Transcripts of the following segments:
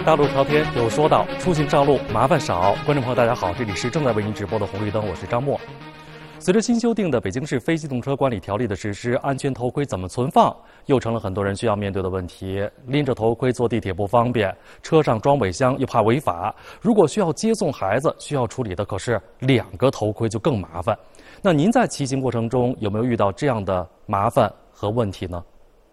大路朝天有说道，出行上路麻烦少。观众朋友，大家好，这里是正在为您直播的红绿灯，我是张默。随着新修订的《北京市非机动车管理条例》的实施，安全头盔怎么存放，又成了很多人需要面对的问题。拎着头盔坐地铁不方便，车上装尾箱又怕违法。如果需要接送孩子，需要处理的可是2个头盔，就更麻烦。那您在骑行过程中有没有遇到这样的麻烦和问题呢？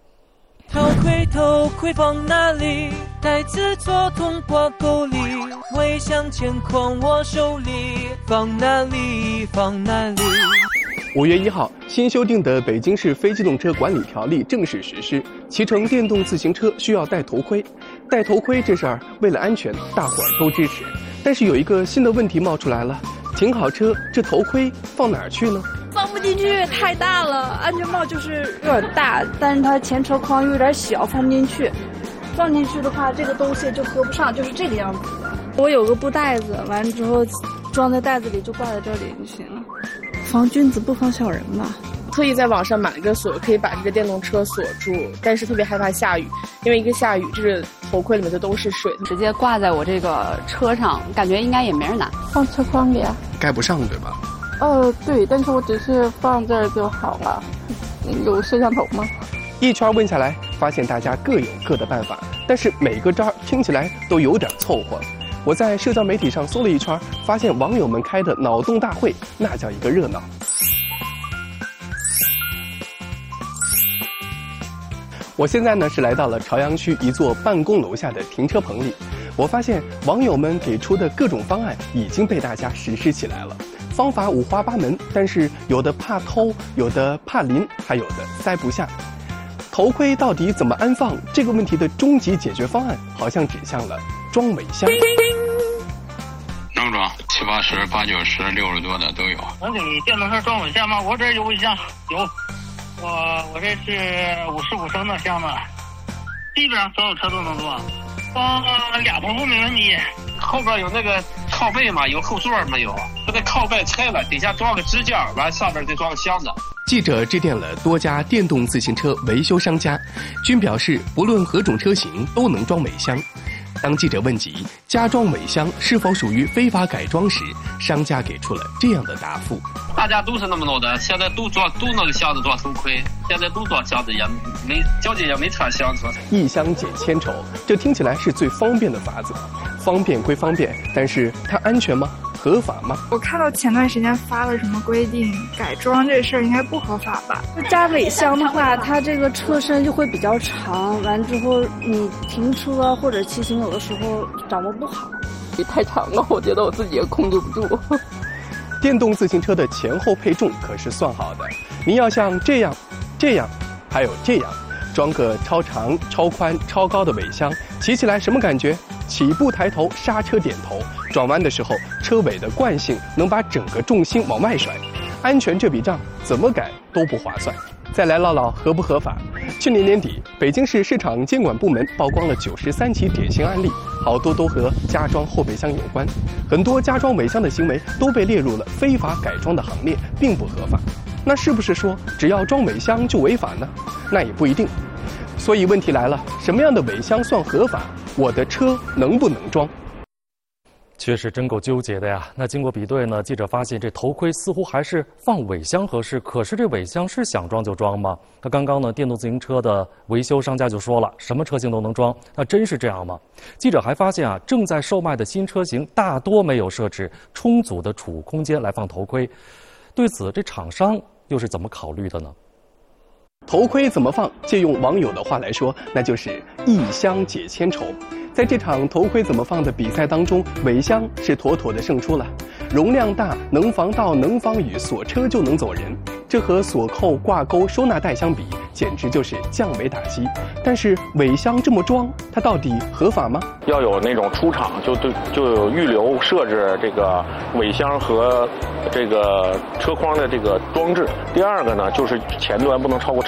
头盔放哪里？袋子错通挂钩里，尾箱牵框我手里，放哪里？放哪里 ？5月1号，新修订的《北京市非机动车管理条例》正式实施，骑乘电动自行车需要戴头盔。戴头盔这事儿，为了安全，大伙儿都支持。但是有一个新的问题冒出来了：停好车，这头盔放哪儿去呢？ 放不进去，太大了。安全帽就是有点大，但是它前车框有点小，放不进去。放进去的话，这个东西就合不上，就是这个样子的。我有个布袋子，完了之后装在袋子里，就挂在这里就行了。防君子不防小人嘛。 特意在网上买了个锁，可以把这个电动车锁住，但是特别害怕下雨，因为一个下雨，这个头盔里面就都是水， 直接挂在我这个车上，感觉应该也没人拿。 放车筐里啊？ 盖不上对吧？ 对，但是我只是放这儿就好了。有摄像头吗？ 一圈问下来，发现大家各有各的办法，但是每个招听起来都有点凑合。我在社交媒体上搜了一圈，发现网友们开的脑洞大会，那叫一个热闹。我现在呢是来到了朝阳区一座办公楼下的停车棚里，我发现网友们给出的各种方案已经被大家实施起来了。方法五花八门，但是有的怕偷，有的怕淋，还有的塞不下。头盔到底怎么安放？这个问题的终极解决方案好像指向了装尾箱。 能装7、80、80、90、60多的都有。 能给电动车装尾箱吗？我这有尾箱，有。我这是55升的箱子，基本上所有车都能装。装2头不没问题。 后边有那个靠背嘛，有后座没有？把这靠背拆了，底下装个支架，完上面再装个箱子。 记者致电了多家电动自行车维修商家，均表示不论何种车型都能装尾箱。当记者问及加装尾箱是否属于非法改装时，商家给出了这样的答复： 大家都是那么弄的，现在都那个箱子装头盔，现在都装箱子，也没交警也没穿箱子。 一箱解千愁，这听起来是最方便的法子。方便归方便，但是它安全吗？合法吗？ 我看到前段时间发了什么规定，改装这事儿应该不合法吧？ 加尾箱的话，它这个车身就会比较长，完之后你停车或者骑行有的时候掌握不好。 太长了，我觉得我自己也控制不住。 电动自行车的前后配重可是算好的，您要像这样，还有这样，装个超长、超宽、超高的尾箱，骑起来什么感觉？起步抬头，刹车点头，转弯的时候，车尾的惯性能把整个重心往外甩，安全这笔账怎么改都不划算。再来唠唠合不合法。去年年底，北京市市场监管部门曝光了93起典型案例，好多都和加装后备箱有关。很多加装尾箱的行为都被列入了非法改装的行列，并不合法。那是不是说只要装尾箱就违法呢？那也不一定。所以问题来了，什么样的尾箱算合法？我的车能不能装？ 确实真够纠结的呀。那经过比对呢，记者发现这头盔似乎还是放尾箱合适，可是这尾箱是想装就装吗？那刚刚呢，电动自行车的维修商家就说了，什么车型都能装，那真是这样吗？记者还发现啊，正在售卖的新车型大多没有设置充足的储物空间来放头盔。对此，这厂商又是怎么考虑的呢？ 头盔怎么放？借用网友的话来说，那就是一箱解千愁。在这场头盔怎么放的比赛当中，尾箱是妥妥的胜出了。容量大，能防盗，能防雨，锁车就能走人。这和锁扣、挂钩、收纳带相比，简直就是降维打击。但是尾箱这么装，它到底合法吗？ 要有那种出厂就有预留设置这个尾箱和这个车筐的这个装置。第二个呢，就是前端不能超过